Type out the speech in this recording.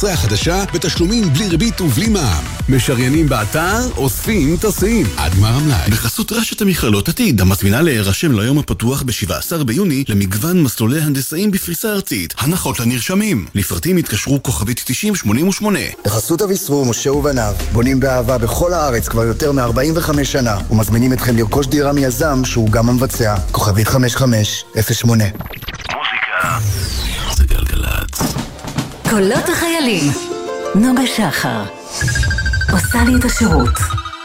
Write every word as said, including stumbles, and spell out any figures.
החדשה בתשלומים בלי ריבית ובלי מע"מ. משריינים באתר, אוספים, טסים. עד גמר המלאי. בחסות רשת המכללות עתיד, המזמינה להירשם ליום הפתוח ב-שבעה עשר ביוני למגוון מסלולי הנדסאים בפריסה ארצית. הנחות לנרשמים. לפרטים התקשרו כוכבית תשעים שמונים ושמונה. בחסות אביסרו, משה ובניו, בונים באהבה בכל הארץ כבר יותר מ-ארבעים וחמש שנה, ומזמינים אתכם לרכוש דירה מיזם שהוא גם המבצע. כוכבית חמש חמש אפס שמונה. מוזיקה זה גלגלת. קולות החיילים. נוגה שחר עושה לי את השירות.